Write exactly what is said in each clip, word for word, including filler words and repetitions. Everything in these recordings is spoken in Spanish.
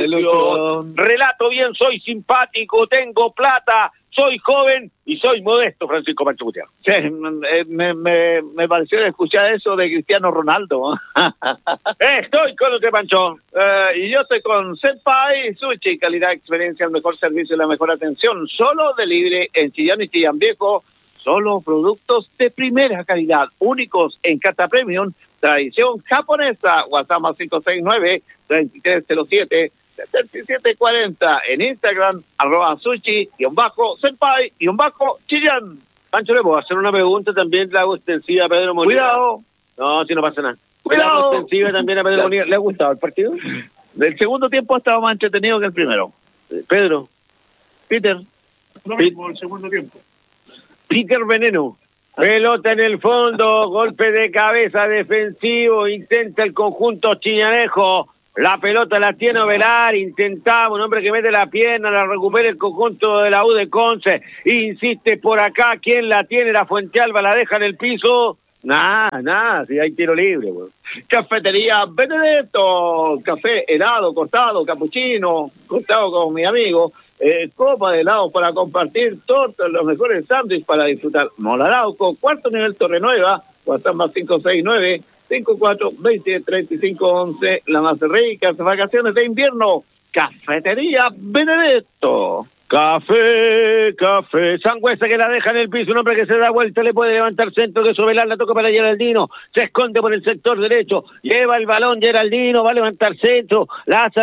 ilusión. Relato bien, soy simpático, tengo plata, soy joven y soy modesto, Francisco Pancho Gutiérrez. Sí, me, me, me pareció escuchar eso de Cristiano Ronaldo. Estoy con usted, Pancho. Uh, y yo estoy con Senpai Sushi, calidad, experiencia, el mejor servicio y la mejor atención. Solo delivery en Chillán y Chillán Viejo. Solo productos de primera calidad, únicos en Cata Premium, tradición japonesa. WhatsApp más cinco seis nueve, tres tres cero siete, siete siete cuatro cero. En Instagram, arroba sushi, guión bajo, senpai, guión bajo, Chillán. Pancho, le puedo hacer una pregunta también, la hago extensiva a Pedro Molina. Cuidado. No, si no pasa nada. Cuidado. La hago extensiva también a Pedro Molina. ¿Le ha gustado el partido? El segundo tiempo ha estado más entretenido que el primero. Pedro. Peter. Lo mismo el segundo tiempo. Peter Veneno. Pelota en el fondo, golpe de cabeza defensivo, intenta el conjunto chillanejo. La pelota la tiene Ovelar, intentaba un hombre que mete la pierna, la recupera el conjunto de la U de Conce. Insiste por acá, ¿quién la tiene? La Fuentealba la deja en el piso. Nada, nada, si hay tiro libre, güey. Cafetería Benedetto, café helado, cortado, capuchino, cortado con mi amigo, eh, copa de helado para compartir, tortas, los mejores sándwiches para disfrutar. Molarauco, cuarto nivel Torrenueva, WhatsApp más cinco seis nueve, cinco cuatro dos cero, tres cinco once, la más rica, vacaciones de invierno, Cafetería Benedetto. Café, café, Sangüesa que la deja en el piso, un hombre que se da vuelta, le puede levantar centro, que Sobelar la toca para Geraldino, se esconde por el sector derecho, lleva el balón Geraldino, va a levantar centro, la hace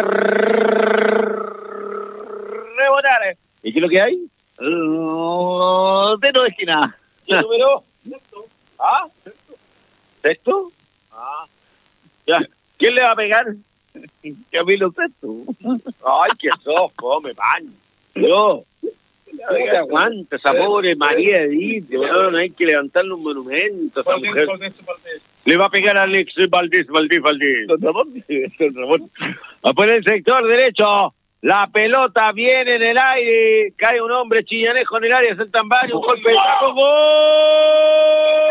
rebotar. ¿Y qué es lo que hay? Uh, tiro de esquina. ¿Qué número? ¿Ah? ¿Sexto? Ah. Ya. ¿Quién le va a pegar? Camilo Sexto. Ay, que sos, come pan. Yo, no te aguanta esa pobre María Edith, no, no hay que levantarle un monumento a esa mujer. Le va a pegar a Alex Valdés, Valdés, Valdés. Don Ramón, Don Ramón. Por el sector derecho, la pelota viene en el aire, cae un hombre chillanejo en el área, el tambaño, un golpe de saco, ¡gol!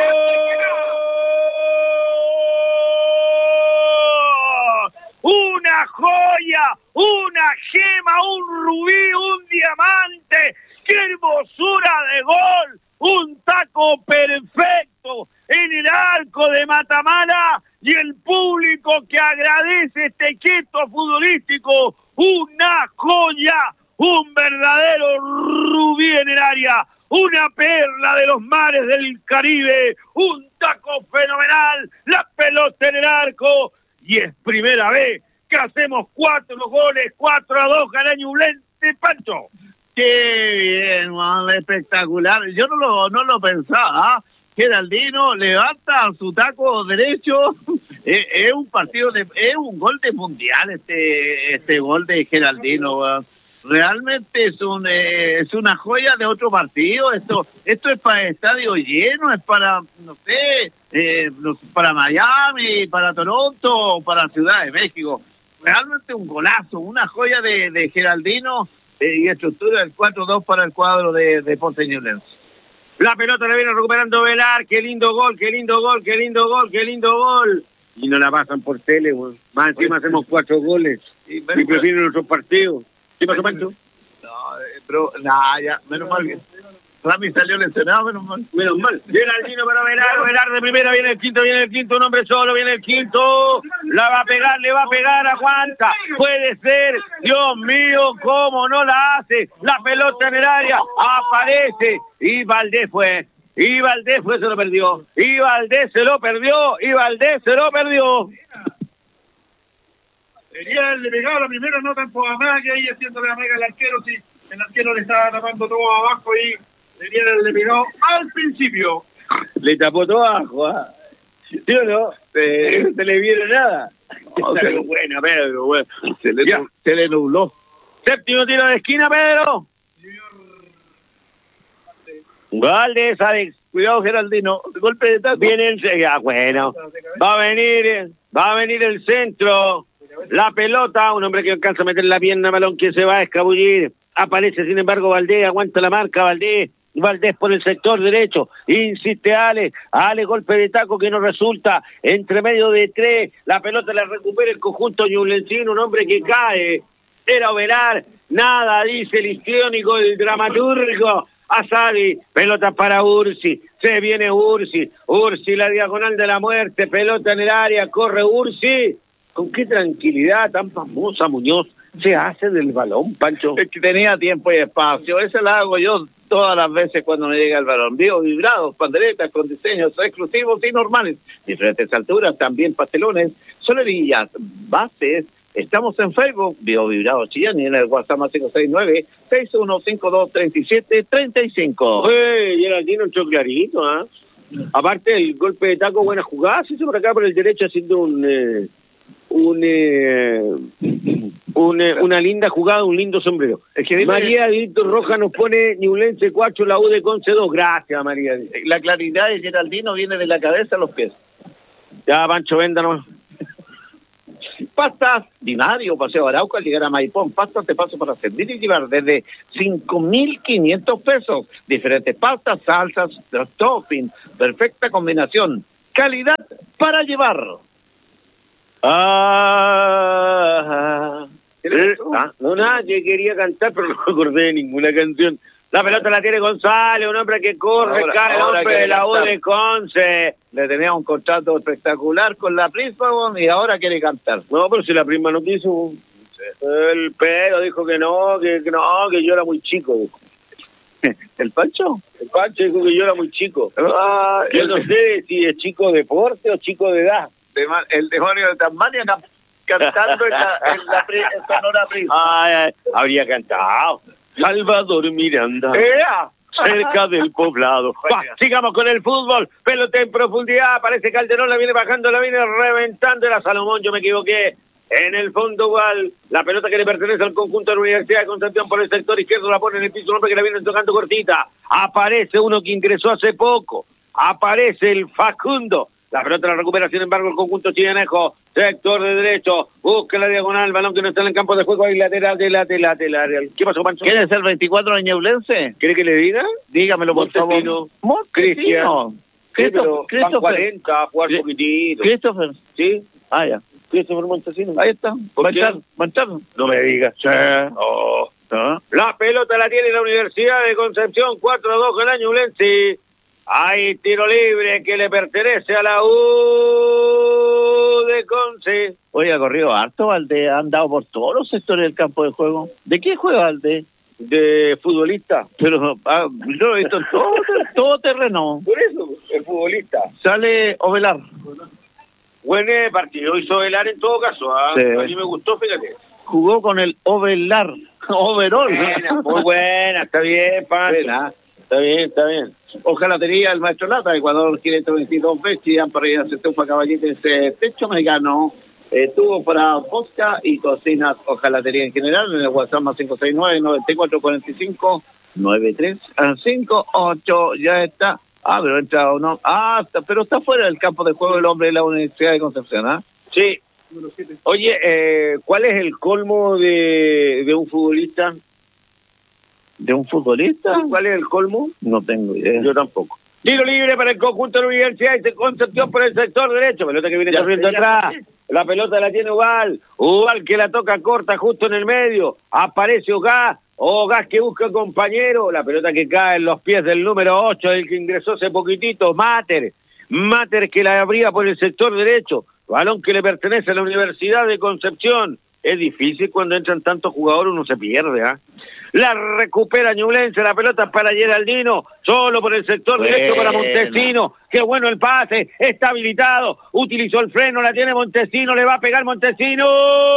Una joya, una gema, un rubí, un diamante, qué hermosura de gol, un taco perfecto en el arco de Matamala y el público que agradece este gesto futbolístico, una joya, un verdadero rubí en el área, una perla de los mares del Caribe, un taco fenomenal, la pelota en el arco. Y es primera vez que hacemos cuatro goles, cuatro a dos, gana Ñublense, Pancho. Qué bien, man, espectacular. Yo no lo, no lo pensaba. Geraldino levanta su taco derecho. es, es un partido, de, es un gol de mundial este, este gol de Geraldino, man. Realmente es un eh, es una joya de otro partido. Esto esto es para estadio lleno, es para, no sé, eh, para Miami, para Toronto, para Ciudad de México. Realmente un golazo, una joya de, de Geraldino eh, y estructura del cuatro dos para el cuadro de, de Porteñolense. La pelota la viene recuperando Velar, qué lindo gol, qué lindo gol, qué lindo gol, qué lindo gol. Y no la pasan por tele, güey. Más encima hacemos cuatro goles y, y prefieren otros partidos. ¿Qué pasó, Pancho? No, eh, pero, nah, ya, menos mal que Rami salió lesionado, menos mal. Menos mal. Geraldino para Velar, Velar de primera, viene el quinto, viene el quinto, un hombre solo, viene el quinto. La va a pegar, le va a pegar, aguanta. Puede ser, Dios mío, cómo no la hace. La pelota en el área, aparece. Y Valdés fue, y Valdés fue, se lo perdió. Y Valdés se lo perdió, y Valdés se lo perdió. Sería el de pegado la primera, no tan poca más que ahí haciendo la mega al arquero, si el arquero le estaba tapando todo abajo y sería el de pegado al principio. Le tapó todo abajo, ¿ah? ¿Sí o no? Eh, no se le vieron nada. No, Está se, buena, Pedro, bueno. se, le, se le nubló. Séptimo tiro de esquina, Pedro. Valdés, Alex. Cuidado, Geraldino. Golpe de taco. Viene el... Ah, bueno. Va a venir, va a venir el centro. La pelota, un hombre que alcanza a meter la pierna, balón que se va a escabullir. Aparece, sin embargo, Valdés, aguanta la marca, Valdés. Valdés por el sector derecho, insiste Ale, Ale golpe de taco que no resulta, entre medio de tres, la pelota la recupera el conjunto ñublencino, un hombre que cae, era Ovelar, nada, dice el histriónico, el dramaturgo. Asadi, pelota para Ursi, se viene Ursi, Ursi la diagonal de la muerte, pelota en el área, corre Ursi. Con qué tranquilidad tan famosa Muñoz se hace del balón, Pancho. Es que tenía tiempo y espacio, eso lo hago yo todas las veces cuando me llega el balón. Vivo vibrados, panderetas con diseños exclusivos y normales, diferentes alturas, también pastelones, solerillas, bases. Estamos en Facebook, Bio Vibrado Chillán, y en el WhatsApp más cinco seis nueve, seis uno cinco dos, tres siete tres cinco. Uy, Geraldino entró clarito, ¿ah? ¿eh? Aparte el golpe de taco, buena jugada, se hizo por acá por el derecho haciendo un... Eh, un, eh, un eh, una linda jugada, un lindo sombrero. Es que María Víctor Roja nos pone Ñublense cuatro, la U de Conce dos. Gracias, María. La claridad de Geraldino viene de la cabeza a los pies. Ya, Pancho, véndanos. Pastas, Binario, Paseo Arauco, al llegar a Maipón, pastas te paso para servir y llevar desde cinco mil quinientos pesos. Diferentes pastas, salsas, topping, perfecta combinación. Calidad para llevar. Ah, ¿eh? Ah, no, nada, yo quería cantar, pero no me acordé de ninguna canción. La pelota la tiene González, un hombre que corre, ahora, cae el hombre de la U de Conce. Le tenía un contrato espectacular con la Prisma y ahora quiere cantar. No, pero si la Prisma no quiso. El Pedro dijo que no, que, que no, que yo era muy chico. Dijo. ¿El Pancho? El Pancho dijo que yo era muy chico. Ah, yo el... no sé si es chico de deporte o chico de edad. El demonio de Tasmania cantando en la, en la pri, en Sonora Prisma. Ah, habría cantado. Salvador Miranda. ¡Ea! Cerca del poblado. Va, sigamos con el fútbol. Pelota en profundidad. Aparece Calderón, la viene bajando, la viene reventando. Era Salomón, yo me equivoqué. En el fondo, igual, la pelota que le pertenece al conjunto de la Universidad de Concepción por el sector izquierdo la pone en el piso, un hombre que la viene tocando cortita. Aparece uno que ingresó hace poco. Aparece el Facundo. La pelota la recupera, sin embargo, el conjunto chilenejo. Sector de derecho. Busca la diagonal. Balón que no está en el campo de juego. Ahí lateral, de lateral, de lateral. ¿Qué pasó, Pancho? ¿Quiere ser veinticuatro de Ñublense? ¿Quiere que le diga? Dígamelo, por favor. Cristian. Christopher. cuarenta, jugar un poquitito. Christopher. ¿Sí? Ah, ya. Christopher Montesino. Ahí está. Manchado. Manchado. No me digas. Sí. Oh. ¿No? La pelota la tiene la Universidad de Concepción. cuatro a dos con la Ñublense. Hay tiro libre que le pertenece a la U de Conce. Oye, ha corrido harto, Valdés. Ha andado por todos los sectores del campo de juego. ¿De qué juega Valdés? De futbolista. Pero ah, yo lo he visto en todo, todo terreno. Por eso, el futbolista. Sale Ovelar. Buen partido hizo Ovelar en todo caso. ¿Ah? Sí. A mí me gustó, fíjate. Jugó con el Ovelar. Overol. Buena, muy buena, está bien, Pancho. Está bien, está bien. Ojalá tenía el maestro Lata, Ecuador quinientos veintidós veces, para ir a hacer un caballete ese techo mexicano. Estuvo para Posca y cocinas hojalatería en general en el WhatsApp más cinco seis nueve, nueve cuatro cuatro cinco, nueve tres cinco ocho. Ya está. Ah, pero entra o no. Ah, está, pero está fuera del campo de juego el hombre de la Universidad de Concepción, ¿ah? ¿eh? Sí. Oye, eh, ¿cuál es el colmo de, de un futbolista? ¿De un futbolista? ¿Cuál es el colmo? No tengo idea. Yo tampoco. Tiro libre para el conjunto de la Universidad de Concepción por el sector derecho. Pelota que viene ya corriendo ya atrás. Ya. La pelota la tiene Ugal. Ugal que la toca corta justo en el medio. Aparece Ogás. Ogás que busca compañero. La pelota que cae en los pies del número ocho, el que ingresó hace poquitito. Mater. Mater que la abría por el sector derecho. Balón que le pertenece a la Universidad de Concepción. Es difícil cuando entran tantos jugadores, uno se pierde, ¿ah? ¿eh? La recupera Ñublense, la pelota para Geraldino, solo por el sector bueno. Derecho para Montesino. Qué bueno el pase, está habilitado, utilizó el freno, la tiene Montesino, le va a pegar Montesino.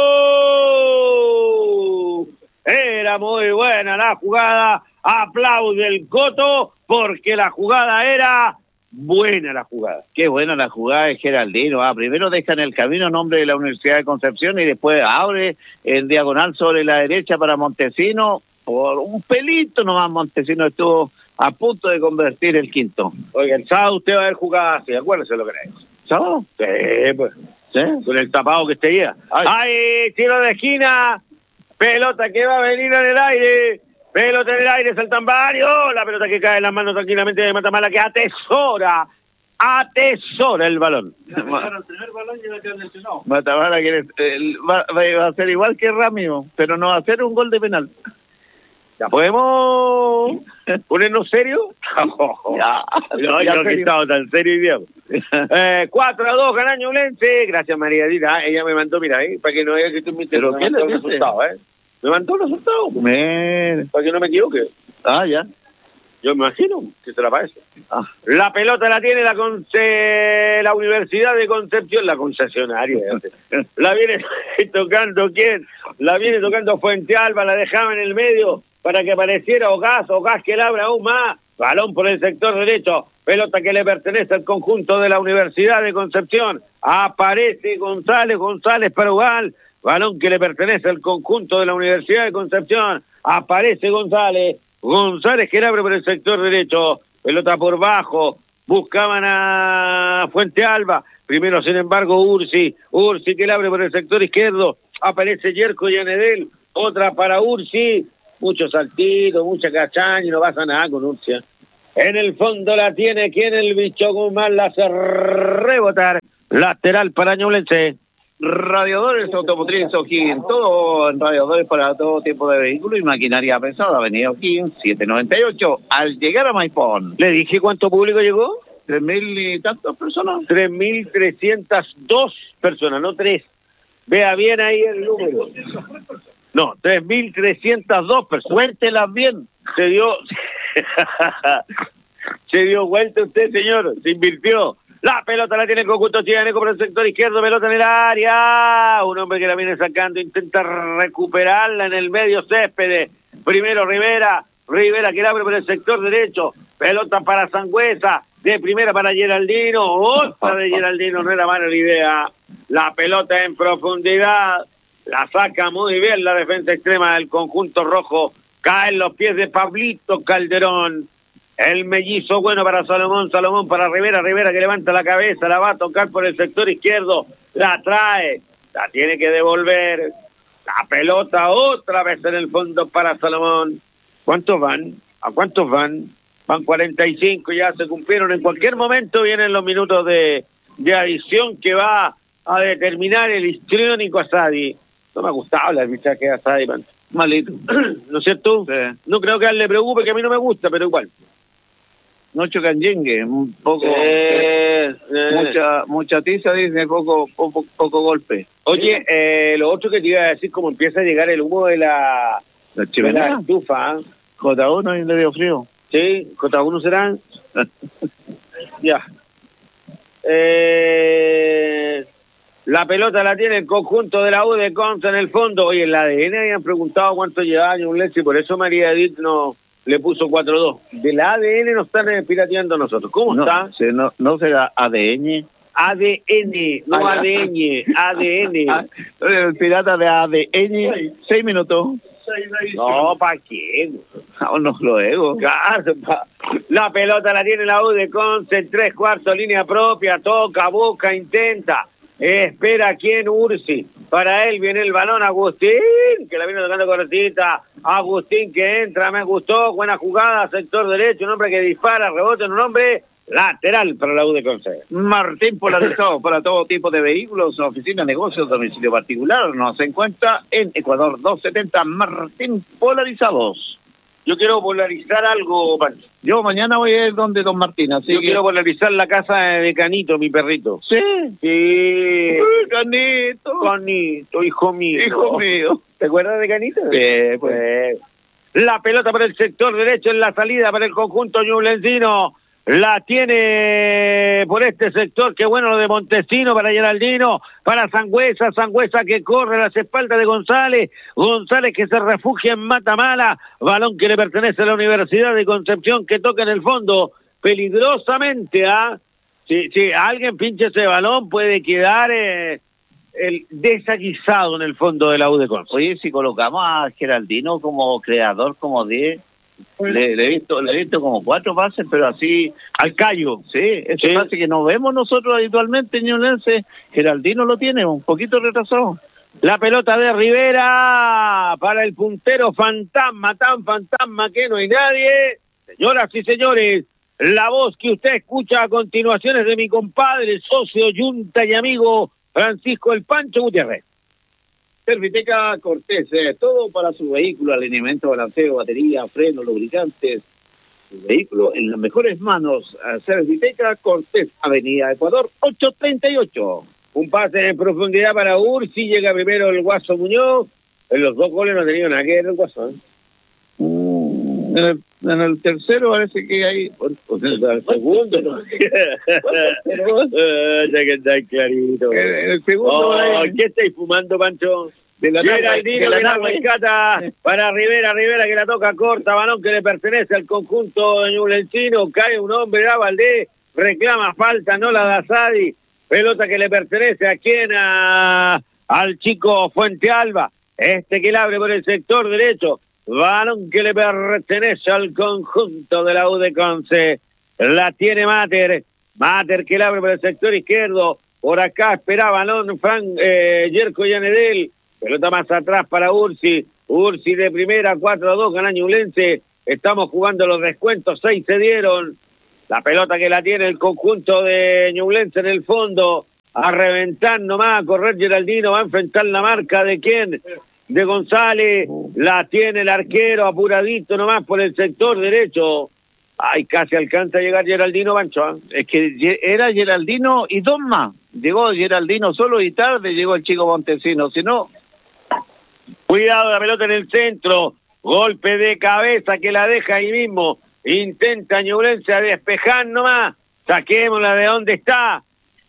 Era muy buena la jugada, aplaude el Coto, porque la jugada era... Buena la jugada. Qué buena la jugada de Geraldino. Ah, primero deja en el camino nombre de la Universidad de Concepción y después abre en diagonal sobre la derecha para Montesino. Por un pelito nomás Montesino estuvo a punto de convertir el quinto. Oiga, el sábado usted va a ver jugadas así, acuérdese lo que es. ¿Sábado? Sí, pues. ¿Sí? Con el tapado que esté ahí. Ay. ¡Ay! Tiro de esquina. Pelota que va a venir en el aire. Pelota en el aire, saltan varios. La pelota que cae en las manos tranquilamente de Matamala, que atesora atesora el balón. Para el primer balón y va a quedar lesionado. Matamala quiere, eh, va, va a ser igual que Ramiro, pero no va a hacer un gol de penal. ¿Ya podemos ponernos serios? Ya, No, ya yo que he serio. estado tan serio hoy día. Eh, cuatro a dos gana Ñublense. Gracias, María Dita. Ella me mandó, mira, ahí, para que no diga que estoy mintiendo. ¿Pero Me qué mandó le el dice? resultado, ¿eh? Me mandó el resultado, Mire. para que no me equivoque. Ah, ya. Yo me imagino que se la parece. Ah. La pelota la tiene la, conce... la Universidad de Concepción, la concesionaria. La viene tocando, ¿quién? La viene tocando Fuente Alba, la dejaba en el medio para que apareciera Ogaz, Ogaz que la abre aún más. Balón por el sector derecho, pelota que le pertenece al conjunto de la Universidad de Concepción. Aparece González, González para Ugal. Balón que le pertenece al conjunto de la Universidad de Concepción. Aparece González. González que le abre por el sector derecho. Pelota por bajo. Buscaban a Fuente Alba. Primero, sin embargo, Ursi. Ursi que le abre por el sector izquierdo. Aparece Yerko y Anedel. Otra para Ursi. Mucho saltito, mucha cachaña y no pasa nada con Ursi. En el fondo la tiene quien el bicho Guzmán la hace rebotar. Lateral para Ñublense. Radiadores automotrices O'Higgins, todo en radiadores para todo tipo de vehículos y maquinaria pesada. Avenida O'Higgins, setecientos noventa y ocho, al llegar a Maipón. Le dije cuánto público llegó. Tres mil y tantas personas. tres mil trescientas dos personas, no tres. Vea bien ahí el número. No, tres mil trescientas dos personas. Cuéntelas bien. Se dio... Se dio vuelta usted, señor. Se invirtió. La pelota la tiene el conjunto chileneco por el sector izquierdo, pelota en el área. Un hombre que la viene sacando, intenta recuperarla en el medio césped. Primero Rivera, Rivera que la abre por el sector derecho. Pelota para Sangüesa, de primera para Geraldino. Otra de Geraldino, no era mala la idea. La pelota en profundidad. La saca muy bien la defensa extrema del conjunto rojo. Cae en los pies de Pablito Calderón. El mellizo bueno para Salomón, Salomón para Rivera, Rivera que levanta la cabeza, la va a tocar por el sector izquierdo, la trae, la tiene que devolver, la pelota otra vez en el fondo para Salomón. ¿Cuántos van? ¿A cuántos van? Van cuarenta y cinco, ya se cumplieron, en cualquier momento vienen los minutos de, de adición que va a determinar el histriónico Asadi. No me ha gustado el arbitraje de Asadi, man. Malito. ¿No es cierto? Sí. No creo que a él le preocupe, que a mí no me gusta, pero igual. Nocho Canyengue, un poco, Eh, eh. mucha mucha tiza, dice, poco, poco, poco golpe. Oye, eh, lo otro que te iba a decir, como empieza a llegar el humo de la, La de la chimenea, estufa, ¿eh? J uno y medio frío. ¿Sí? ¿Contra uno serán? Ya. Eh, la pelota la tiene el conjunto de la U de Conza en el fondo. Oye, en la A D N habían preguntado cuánto llevaba Ñublense y por eso María Edith no le puso cuatro dos. De la A D N nos están eh, pirateando nosotros. ¿Cómo No, está? se, no, no será A D N. A D N, no Ah, A D N, A D N. Ah, el pirata de A D N, seis minutos. No, ¿para qué? Vámonos luego. Claro, pa- La pelota la tiene la U de Conce, en tres cuartos, línea propia, toca, busca, intenta, espera quién, Ursi. Para él viene el balón, Agustín, que la viene tocando cortita. Agustín que entra, me gustó, buena jugada, sector derecho, un hombre que dispara, rebota en un hombre lateral para la U de Conce. Martín Polarizado para todo tipo de vehículos, oficina, negocios, domicilio particular. Nos encuentra en Ecuador doscientos setenta. Martín Polarizados. Yo quiero polarizar algo, Pancho. Yo mañana voy a ir donde don Martín, así Yo que... quiero polarizar la casa de Canito, mi perrito. Sí. Sí. Uy, Canito. Canito, hijo mío. Hijo mío. ¿Te acuerdas de Canito? Sí, pues. La pelota por el sector derecho en la salida para el conjunto ñublencino. La tiene por este sector, qué bueno lo de Montesino para Geraldino, para Sangüesa, Sangüesa que corre a las espaldas de González, González que se refugia en Matamala, balón que le pertenece a la Universidad de Concepción que toca en el fondo, peligrosamente, ¿ah? Si, si alguien pinche ese balón puede quedar eh, el desaguisado en el fondo de la U de Conce. Oye, si colocamos a Geraldino como creador, como diez, le, le he visto, le he visto como cuatro pases, pero así Al callo. sí, ese Sí. pase que no vemos nosotros habitualmente en Ñublense, Geraldino lo tiene un poquito retrasado. La pelota de Rivera para el puntero fantasma, tan fantasma que no hay nadie. Señoras y señores, La voz que usted escucha a continuación es de mi compadre, socio, yunta y amigo Francisco El Pancho Gutiérrez. Serviteca Cortés, eh, todo para su vehículo, alineamiento, balanceo, batería, freno, lubricantes. Su vehículo en las mejores manos. Serviteca Cortés, Avenida Ecuador, ochocientos treinta y ocho. Un pase en profundidad para Ursi, llega primero el Guaso Muñoz. En los dos goles no ha tenido nada que ver el Guaso, ¿eh? Mm, en, el, en el tercero parece que hay... O, o en el segundo, ¿no? Ya que está clarito. En, en el segundo... Oh, hay... ¿Qué estáis fumando, Pancho? De la Geraldino que la rescata para Rivera, Rivera que la toca corta, balón que le pertenece al conjunto ñublencino, cae un hombre, da Valdés, reclama falta, no la da Sadi, pelota que le pertenece a quien, a, al chico Fuente Alba, este que la abre por el sector derecho, balón que le pertenece al conjunto de la U de Conce, la tiene Mater, Mater que la abre por el sector izquierdo, por acá espera balón Fran, eh, Yerko Yanedel, pelota más atrás para Ursi. Ursi de primera, cuatro a dos, gana Ñublense. Estamos jugando los descuentos, seis se dieron. La pelota que la tiene el conjunto de Ñublense en el fondo. A reventar nomás, a correr Geraldino. Va a enfrentar la marca de quién? De González. La tiene el arquero apuradito nomás por el sector derecho. Ay, casi alcanza a llegar Geraldino Bancho. ¿eh? Es que era Geraldino y dos más. Llegó Geraldino solo y tarde llegó el chico Montesino. Si no... Cuidado, la pelota en el centro, golpe de cabeza que la deja ahí mismo, intenta Ñublense a despejar nomás, saquémosla de donde está,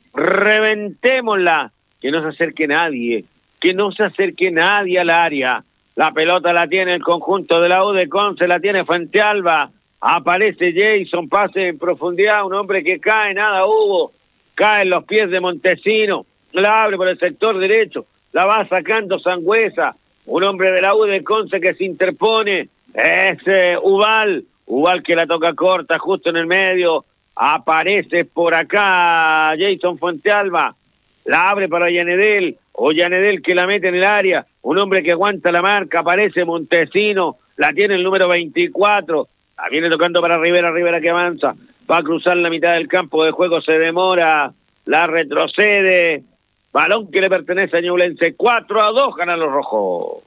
reventémosla, que no se acerque nadie, que no se acerque nadie al área, la pelota la tiene el conjunto de la U de Conce, la tiene Fuente Alba, aparece Jason, pase en profundidad, un hombre que cae, nada hubo, cae en los pies de Montesino, la abre por el sector derecho, la va sacando Sangüesa, un hombre de la U de Conce que se interpone, es eh, Ubal, Ubal que la toca corta justo en el medio, aparece por acá Jason Fuentealba, la abre para Yanedel, o Yanedel que la mete en el área, un hombre que aguanta la marca, aparece Montesino, la tiene el número veinticuatro, la viene tocando para Rivera, Rivera que avanza, va a cruzar la mitad del campo de juego, se demora, la retrocede, balón que le pertenece a Ñublense, cuatro a dos ganan los rojos.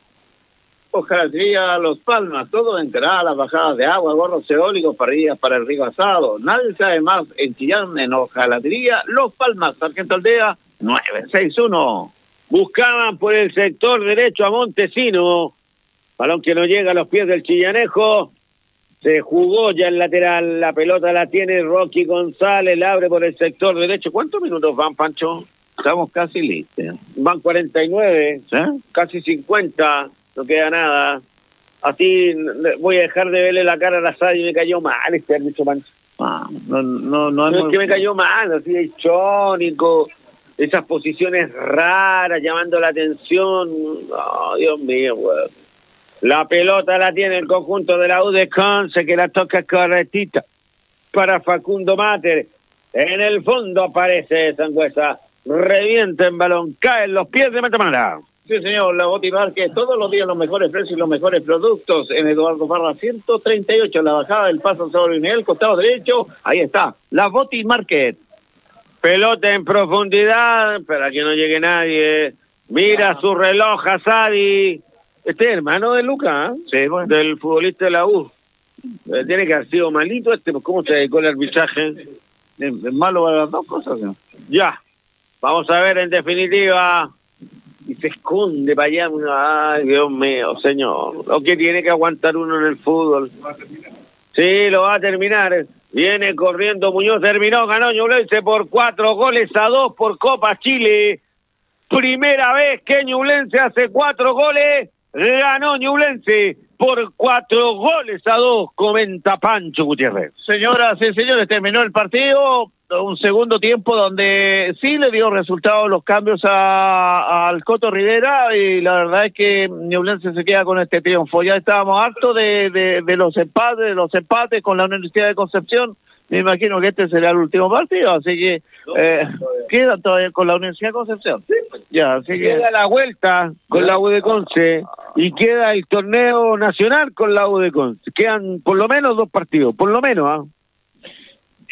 Hojalatería Los Palmas, todo de entradas, bajadas de agua, gorros eólicos, parrillas para el río asado. Nadie sabe más en Chillán, en Hojalatería Los Palmas, Sargento Aldea, nueve seis uno. Buscaban por el sector derecho a Montesino, balón que no llega a los pies del chillanejo, se jugó ya el lateral, la pelota la tiene Rocky González, la abre por el sector derecho. ¿Cuántos minutos van, Pancho? Estamos casi listos. Van cuarenta y nueve, ¿sí? Casi cincuenta, no queda nada. Así voy a dejar de verle la cara a la Sadi y me cayó mal este árbitro, Pancho. Ah, no, no, no, no es que me cayó mal, así es chónico, esas posiciones raras, llamando la atención. Oh, Dios mío, güey. La pelota la tiene el conjunto de la U de Conce, que la toca correctita para Facundo Mater. En el fondo aparece Sangüesa. Revienta en balón, cae en los pies de Matamala. Sí, señor, la Botibar, que todos los días los mejores precios y los mejores productos en Eduardo Parra ciento treinta y ocho, la bajada del paso sobre el costado derecho, ahí está, la Boti Market. Pelota en profundidad, para que no llegue nadie. Mira ah. su reloj, Asadi. Este es hermano de Lucas, ¿eh? Sí, bueno. Del futbolista de la U. Eh, tiene que haber sido malito este, ¿cómo se dedicó el arbitraje? Es, es malo para las dos cosas, ¿no? Ya. Vamos a ver en definitiva. Y se esconde para allá. Ay, Dios mío, señor. Lo que tiene que aguantar uno en el fútbol. Sí, lo va a terminar. Viene corriendo Muñoz. Terminó, ganó Ñublense por cuatro goles a dos por Copa Chile. Primera vez que Ñublense hace cuatro goles. Ganó Ñublense por cuatro goles a dos, comenta Pancho Gutiérrez. Señoras y señores, terminó el partido. Un segundo tiempo donde sí le dio resultados los cambios a, al Coto Rivera, y la verdad es que Ñublense se queda con este triunfo. Ya estábamos hartos de, de, de los empates, de los empates con la Universidad de Concepción. Me imagino que este será el último partido, así que eh, queda todavía con la Universidad de Concepción. Ya, así que queda la vuelta con la U de Conce y queda el torneo nacional con la U de Conce. Quedan por lo menos dos partidos, por lo menos, ¿ah? ¿eh?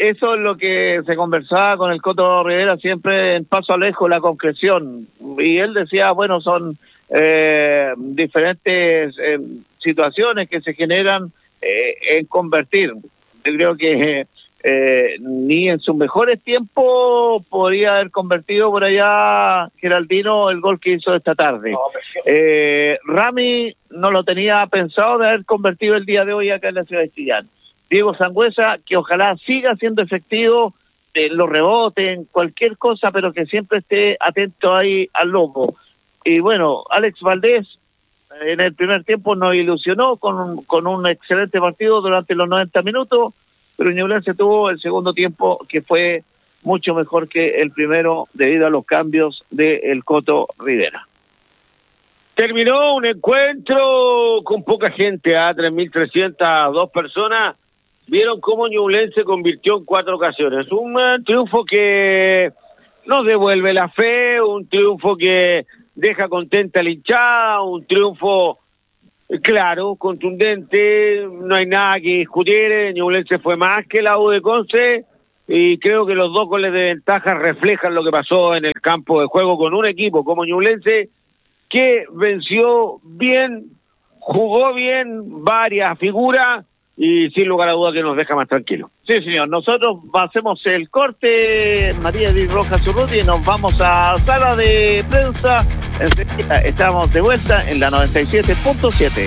eso es lo que se conversaba con el Coto Rivera siempre en paso lejos, la concreción. Y él decía, bueno, son eh, diferentes eh, situaciones que se generan eh, en convertir. Yo creo que eh, ni en sus mejores tiempos podría haber convertido por allá Geraldino el gol que hizo esta tarde. Eh, Rami no lo tenía pensado de haber convertido el día de hoy acá en la ciudad de Chillán. Diego Sangüesa, que ojalá siga siendo efectivo en los rebotes, en cualquier cosa, pero que siempre esté atento ahí al lobo. Y bueno, Alex Valdés en el primer tiempo nos ilusionó con un, con un excelente partido durante los noventa minutos, pero Ñublense tuvo el segundo tiempo que fue mucho mejor que el primero debido a los cambios del Coto Rivera. Terminó un encuentro con poca gente, a tres mil trescientas dos personas. Vieron cómo Ñublense convirtió en cuatro ocasiones. Un uh, triunfo que nos devuelve la fe, un triunfo que deja contenta a la hinchada, un triunfo claro, contundente, no hay nada que discutir. Ñublense fue más que la U de Conce y creo que los dos goles de ventaja reflejan lo que pasó en el campo de juego con un equipo como Ñublense que venció bien, jugó bien, varias figuras y sin lugar a duda que nos deja más tranquilos. Sí, señor. Nosotros hacemos el corte, María Edith Rojas Urruti, y nos vamos a sala de prensa. Enseguida estamos de vuelta en la noventa y siete punto siete.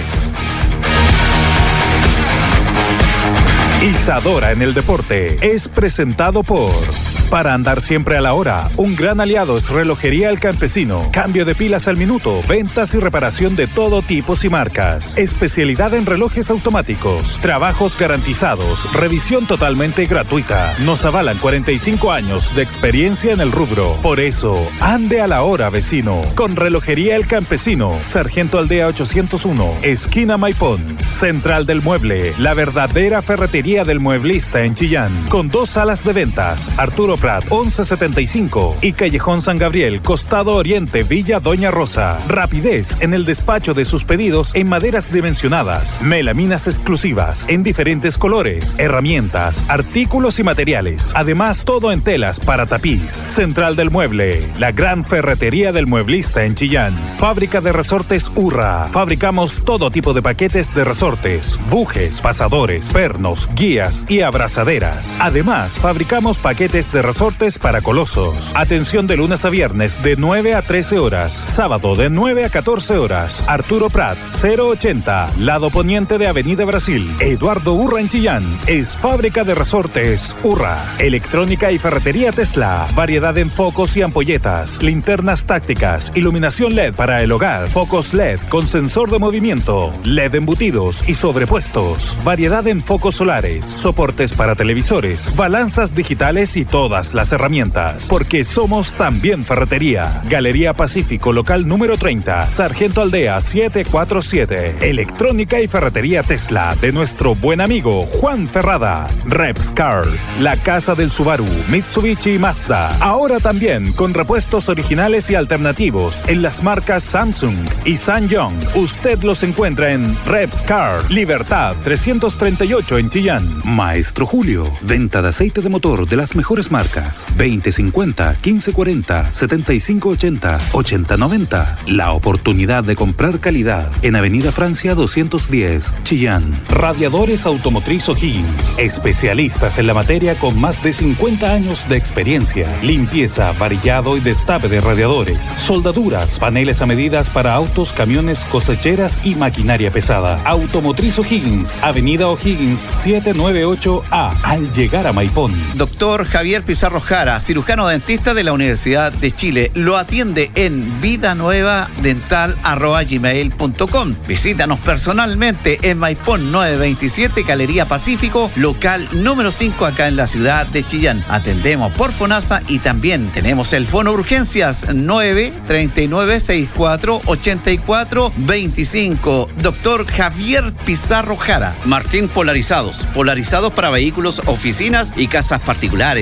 Isadora en el deporte es presentado por... Para andar siempre a la hora, un gran aliado es Relojería El Campesino. Cambio de pilas al minuto, ventas y reparación de todo tipo y marcas. Especialidad en relojes automáticos, trabajos garantizados, revisión totalmente gratuita. Nos avalan cuarenta y cinco años de experiencia en el rubro. Por eso, ande a la hora, vecino. Con Relojería El Campesino, Sargento Aldea ochocientos uno, esquina Maipón. Central del Mueble, la verdadera ferretería del mueblista en Chillán. Con dos salas de ventas, Arturo Prat once setenta y cinco y Callejón San Gabriel, Costado Oriente, Villa Doña Rosa. Rapidez en el despacho de sus pedidos en maderas dimensionadas, melaminas exclusivas en diferentes colores, herramientas, artículos y materiales. Además, todo en telas para tapiz. Central del Mueble, la gran ferretería del mueblista en Chillán. Fábrica de resortes Urra. Fabricamos todo tipo de paquetes de resortes, bujes, pasadores, pernos, guías y abrazaderas. Además, fabricamos paquetes de resortes para colosos. Atención de lunes a viernes de nueve a trece horas. Sábado de nueve a catorce horas. Arturo Prat, cero ochenta, lado poniente de Avenida Brasil. Eduardo Urra en Chillán. Es fábrica de resortes Urra. Electrónica y ferretería Tesla. Variedad en focos y ampolletas. Linternas tácticas. Iluminación L E D para el hogar. Focos L E D con sensor de movimiento. L E D embutidos y sobrepuestos. Variedad en focos solares. Soportes para televisores. Balanzas digitales y todas las herramientas, porque somos también ferretería. Galería Pacífico, local número treinta, Sargento Aldea setecientos cuarenta y siete. Electrónica y ferretería Tesla de nuestro buen amigo Juan Ferrada. Repscar, la casa del Subaru, Mitsubishi y Mazda. Ahora también con repuestos originales y alternativos en las marcas Samsung y Sanyong. Usted los encuentra en Repscar, Libertad trescientos treinta y ocho en Chillán. Maestro Julio, venta de aceite de motor de las mejores marcas. veinte cincuenta, quince cuarenta, setenta y cinco ochenta, ochenta noventa. La oportunidad de comprar calidad en Avenida Francia doscientos diez, Chillán. Radiadores Automotriz O'Higgins. Especialistas en la materia con más de cincuenta años de experiencia. Limpieza, varillado y destape de radiadores. Soldaduras, paneles a medidas para autos, camiones, cosecheras y maquinaria pesada. Automotriz O'Higgins. Avenida O'Higgins setecientos noventa y ocho A. Al llegar a Maipón. Doctor Javier Pizarro Jara, cirujano dentista de la Universidad de Chile. Lo atiende en vidanuevadental arroba gmail punto com. Visítanos personalmente en Maipón novecientos veintisiete, Galería Pacífico, local número cinco, acá en la ciudad de Chillán. Atendemos por FONASA y también tenemos el Fono Urgencias nueve treinta y nueve sesenta y cuatro ochenta y cuatro veinticinco. Doctor Javier Pizarro Jara. Martín Polarizados. Polarizados para vehículos, oficinas y casas particulares. Láminas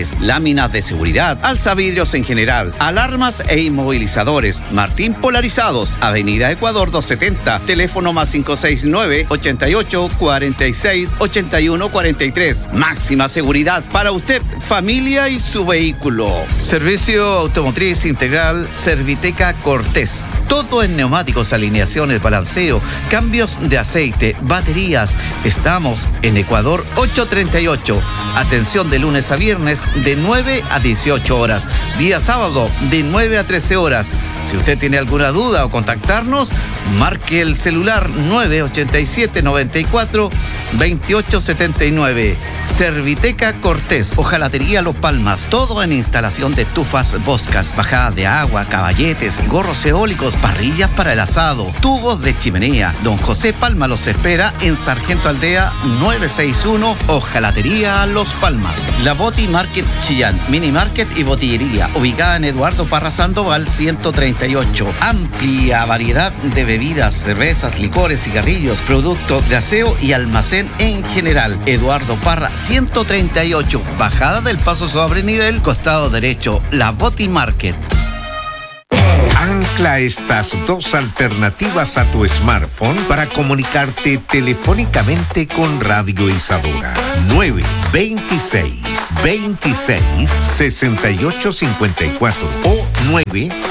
láminas de seguridad, alzavidrios en general, alarmas e inmovilizadores. Martín Polarizados, Avenida Ecuador doscientos setenta, teléfono más cinco seis nueve, ochenta y ocho, cuarenta y seis, ochenta y uno cuarenta y tres. Máxima seguridad para usted, familia y su vehículo. Servicio automotriz integral Serviteca Cortés. Todo en neumáticos, alineaciones, balanceo, cambios de aceite, baterías. Estamos en Ecuador ochocientos treinta y ocho. Atención de lunes a viernes de nueve a dieciocho horas. Día sábado de nueve a trece horas. Si usted tiene alguna duda o contactarnos, marque el celular nueve ochenta y siete, noventa y cuatro, veintiocho setenta y nueve. Serviteca Cortés, Hojalatería Los Palmas. Todo en instalación de estufas Boscas, bajada de agua, caballetes, gorros eólicos, parrillas para el asado, tubos de chimenea. Don José Palma los espera en Sargento Aldea novecientos sesenta y uno, Hojalatería Los Palmas. La Boti Market Chillán, Mini Market y Botillería, ubicada en Eduardo Parra Sandoval ciento treinta y ocho. Amplia variedad de bebidas, cervezas, licores, cigarrillos, productos de aseo y almacén en general. Eduardo Parra ciento treinta y ocho, bajada del Paso sobre nivel, costado derecho, La Boti Market. Ancla estas dos alternativas a tu smartphone para comunicarte telefónicamente con Radio Isadora. nueve veintiséis, veintiséis, sesenta y ocho cincuenta y cuatro o nueve